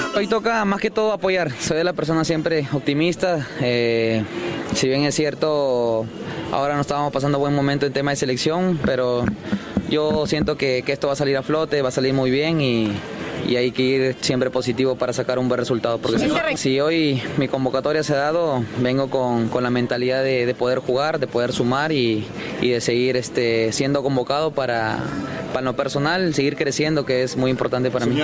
Hoy toca más que todo apoyar, soy de la persona siempre optimista, si bien es cierto, ahora no estábamos pasando buen momento en tema de selección, pero yo siento que esto va a salir a flote, va a salir muy bien y hay que ir siempre positivo para sacar un buen resultado, porque si hoy mi convocatoria se ha dado, vengo con la mentalidad de poder jugar, de poder sumar y de seguir siendo convocado para lo personal, seguir creciendo, que es muy importante para mí.